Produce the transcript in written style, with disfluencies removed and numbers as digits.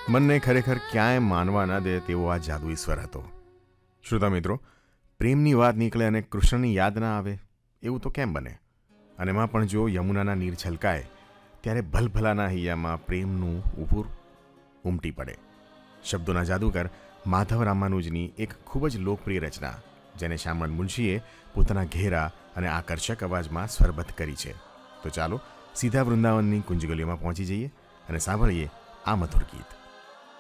મનને ખરેખર ક્યાંય માનવા ન દે તેવો આ જાદુ ઈશ્વર હતો. શ્રોતા મિત્રો, પ્રેમની વાત નીકળે અને કૃષ્ણની યાદ ના આવે એવું તો કેમ બને? અને એમાં પણ જો યમુનાના નીર છલકાય ત્યારે ભલભલાના હૈયામાં પ્રેમનું ઉપુર ઉમટી પડે. શબ્દોના જાદુકર માધવ રામાનુજની એક ખૂબ જ લોકપ્રિય રચના, જેને શામળ મુનશીએ પોતાના ઘેરા અને આકર્ષક અવાજમાં સ્વરબદ્ધ કરી છે. તો ચાલો સીધા વૃંદાવનની કુંજગલીઓમાં પહોંચી જઈએ અને સાંભળીએ આ મધુર ગીત.